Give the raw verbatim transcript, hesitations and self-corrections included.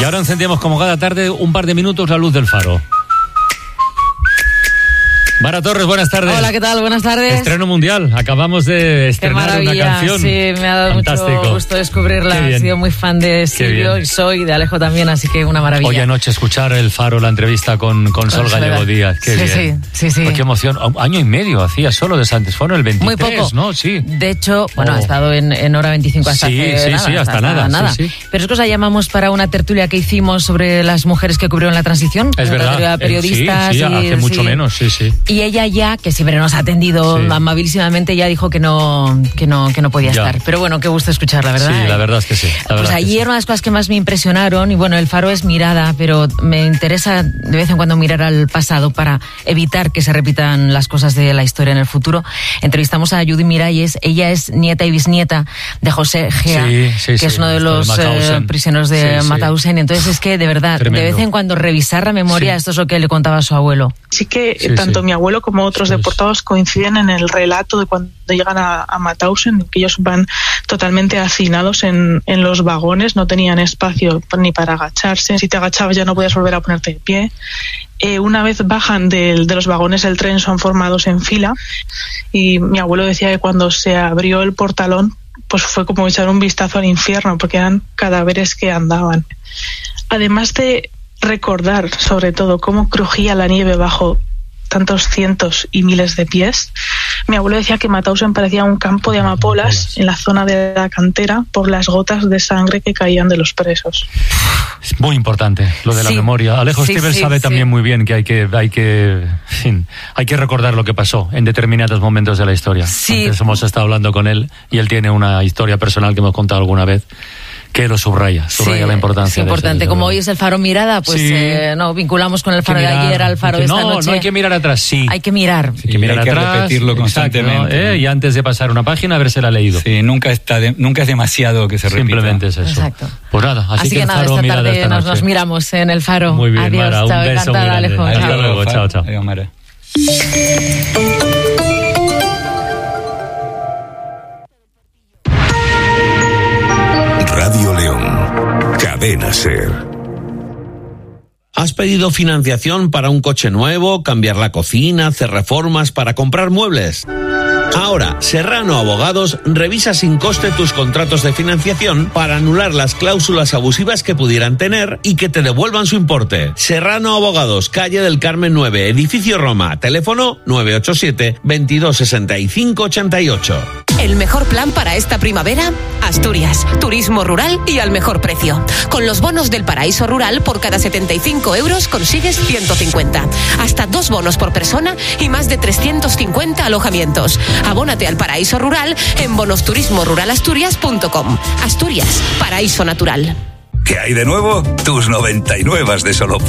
Y ahora encendemos como cada tarde un par de minutos la luz del faro. Mara Torres, buenas tardes. Hola, ¿qué tal? Buenas tardes. Estreno mundial. Acabamos de estrenar una canción. Sí, me ha dado Fantástico. Mucho gusto descubrirla. He sido muy fan de Silvio y soy, de Alejo también, así que una maravilla. Hoy anoche escuchar el faro, la entrevista con, con, con Sol Gallego Díaz. Qué sí, bien. Sí, sí, sí. Pues qué emoción. Un año y medio hacía solo de Santos. Fueron el veintitrés, muy poco. ¿no? Sí. De hecho, bueno, oh. ha estado en, en hora veinticinco hasta sí, hace sí, nada. Sí, sí, hasta, hasta nada. nada. Sí, sí. Pero es que os la llamamos para una tertulia que hicimos sobre las mujeres que cubrieron la transición. Es verdad. Periodistas. Sí, sí, y, hace mucho sí. menos, sí, sí. Y ella ya, que siempre nos ha atendido sí. amabilísimamente, ya dijo que no, que no, que no podía ya. estar. Pero bueno, qué gusto escucharla, ¿verdad? Sí, la verdad es que sí. La pues ayer sí. una de las cosas que más me impresionaron, y bueno, el faro es mirada, pero me interesa de vez en cuando mirar al pasado para evitar que se repitan las cosas de la historia en el futuro. Entrevistamos a Judy Miralles, ella es nieta y bisnieta de José Gea, sí, sí, que sí, es uno de los de eh, prisioneros de sí, Mauthausen. Sí. Entonces es que, de verdad, Tremendo. de vez en cuando revisar la memoria, sí. esto es lo que le contaba a su abuelo. Sí que sí, tanto sí. mi abuelo como otros sí. deportados coinciden en el relato de cuando llegan a, a Mauthausen, que ellos van totalmente hacinados en, en los vagones, no tenían espacio ni para agacharse, si te agachabas ya no podías volver a ponerte de pie. Eh, una vez bajan de, de los vagones del tren son formados en fila, y mi abuelo decía que cuando se abrió el portalón pues fue como echar un vistazo al infierno, porque eran cadáveres que andaban. Además de recordar sobre todo cómo crujía la nieve bajo tantos cientos y miles de pies, mi abuelo decía que Mauthausen parecía un campo de amapolas en la zona de la cantera por las gotas de sangre que caían de los presos. Es muy importante lo de la sí. memoria. Alejo sí, Stivel sí, sabe sí. también muy bien que hay que hay que en fin, hay que recordar lo que pasó en determinados momentos de la historia. Sí. Antes hemos estado hablando con él y él tiene una historia personal que hemos contado alguna vez, que lo subraya, subraya sí, la importancia. Es importante. De ese, Como hoy es el faro mirada, pues sí. eh, no vinculamos con el faro de ayer al faro de esta no, noche. No, hay que mirar atrás, sí. Hay que mirar. Sí, hay que mirar hay atrás. que repetirlo constantemente. Exacto, ¿no? ¿Eh? Y antes de pasar una página, habérsela leído. Sí, nunca, está de, nunca es demasiado que se repita. Simplemente es eso. Exacto. Pues nada, así, así que, que el nada, faro esta tarde esta nos, noche. nos miramos en el faro. Muy bien, Adiós, Mara, un chao, beso encantada, muy grande. Alejo. Hasta Chao. luego, chao, chao. Adiós, Mara. Radio León, Cadena SER. ¿Has pedido financiación para un coche nuevo, cambiar la cocina, hacer reformas, para comprar muebles? Ahora, Serrano Abogados revisa sin coste tus contratos de financiación para anular las cláusulas abusivas que pudieran tener y que te devuelvan su importe. Serrano Abogados, calle del Carmen nueve, edificio Roma, teléfono nueve ocho siete, veintidós sesenta y cinco ochenta y ocho. El mejor plan para esta primavera, Asturias, turismo rural y al mejor precio. Con los bonos del Paraíso Rural, por cada setenta y cinco euros consigues ciento cincuenta. Hasta dos bonos por persona y más de trescientos cincuenta alojamientos. Abónate al Paraíso Rural en bonos turismo rural asturias punto com. Asturias, paraíso natural. ¿Qué hay de nuevo? Tus noventa y nueve de Solop.